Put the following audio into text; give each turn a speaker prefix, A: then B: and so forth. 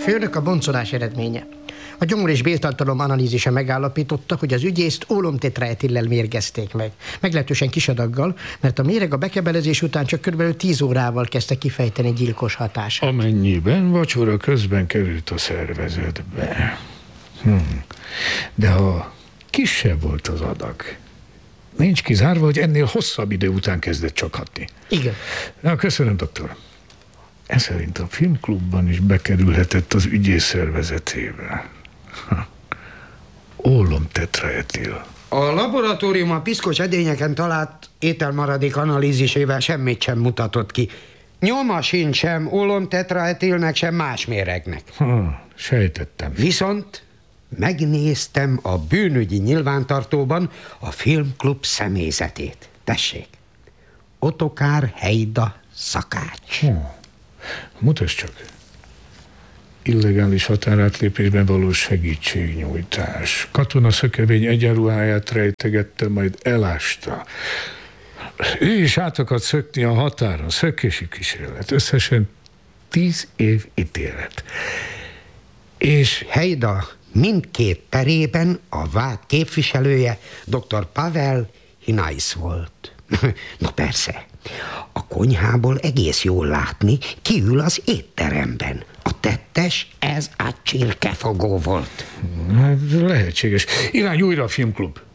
A: Főnök, a boncolás eredménye. A gyomor és béltartalom analízise megállapította, hogy az ügyészt ólomtetraetillel mérgezték meg. Meglehetősen kis adaggal, mert a méreg a bekebelezés után csak kb. 10 órával kezdte kifejteni gyilkos hatását.
B: Amennyiben vacsora közben került a szervezetbe. De ha kisebb volt az adag, nincs kizárva, hogy ennél hosszabb idő után kezdett csak hatni.
A: Igen.
B: Na, köszönöm, doktor. Ez szerint a filmklubban is bekerülhetett az ügyész szervezetébe. Ólomtetraetil.
C: A laboratórium a piszkos edényeken talált ételmaradék analízisével semmit sem mutatott ki. Nyoma sincs sem ólomtetraetilnek, sem más méregnek.
B: Sejtettem.
C: Viszont megnéztem a bűnügyi nyilvántartóban a filmklub személyzetét. Tessék, Ottokár Hejda szakács.
B: Mutasd csak. Illegális határátlépésben való segítségnyújtás. Katonaszökevény egyenruháját rejtegette, majd elásta. Ő is át akart szökni a határon. Szökési kísérlet. Összesen 10 év ítélet. És
C: Hejda mindkét perében a vád képviselője dr. Pavel Hinais volt. Na persze, a konyhából egész jól látni, ki ül az étteremben. A tettes, ez a csirkefogó volt.
B: Hát lehetséges. Irány újra a filmklub.